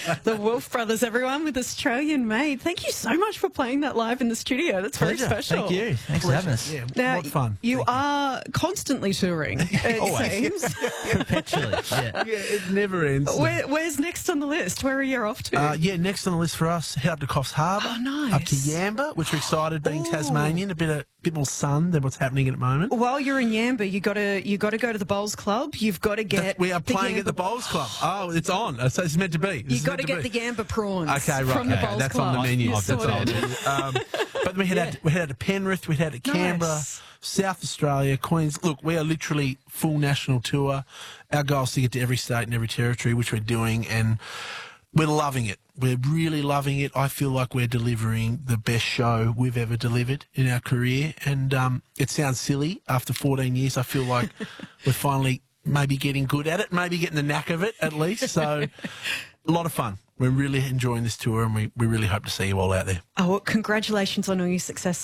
The Wolf Brothers, everyone, with Australian Made. Thank you so much for playing that live in the studio. That's very special. Thank you. Thanks for having us. Yeah, Now, what fun. you are constantly touring, it seems. Perpetually. Yeah. Yeah, it never ends. Where's next on the list? Where are you off to? Next on the list for us, head up to Coffs Harbour. Oh, nice. Up to Yamba, which we're excited being Ooh. Tasmanian, a bit more sun than what's happening at the moment. While you're in Yamba, you got to go to the Bowls Club. You've got to get. We are playing the at the Bowls Club. Oh, it's on. So it's meant to be. You got to get the Yamba prawns. Okay, right. From the Bowls That's Club. on the menu. You're That's on the menu. But we head out to Penrith. We head out to Canberra, Nice. South Australia, Queens. Look, we are literally full national tour. Our goal is to get to every state and every territory, which we're doing, and we're loving it. We're really loving it. I feel like we're delivering the best show we've ever delivered in our career. And it sounds silly. After 14 years, I feel like we're finally maybe getting good at it, maybe getting the knack of it at least. So a lot of fun. We're really enjoying this tour, and we really hope to see you all out there. Oh, well, congratulations on all your success.